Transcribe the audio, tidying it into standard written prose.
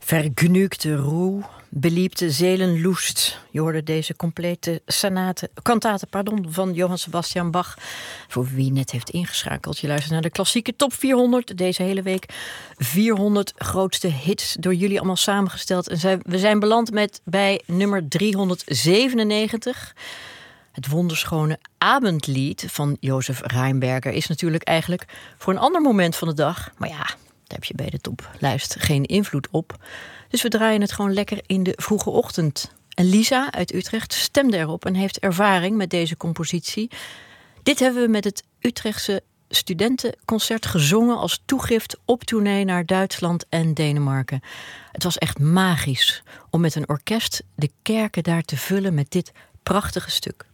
Vergnügte Ruhe, beliebte Seelenlust. Je hoorde deze complete kantate van Johann Sebastian Bach. Voor wie net heeft ingeschakeld. Je luistert naar de klassieke top 400. Deze hele week 400 grootste hits door jullie allemaal samengesteld. En we zijn beland bij nummer 397. Het wonderschone Abendlied van Josef Rheinberger is natuurlijk eigenlijk voor een ander moment van de dag. Maar ja, daar heb je bij de toplijst geen invloed op. Dus we draaien het gewoon lekker in de vroege ochtend. En Lisa uit Utrecht stemde erop en heeft ervaring met deze compositie. Dit hebben we met het Utrechtse studentenconcert gezongen als toegift op tournee naar Duitsland en Denemarken. Het was echt magisch om met een orkest de kerken daar te vullen met dit prachtige stuk.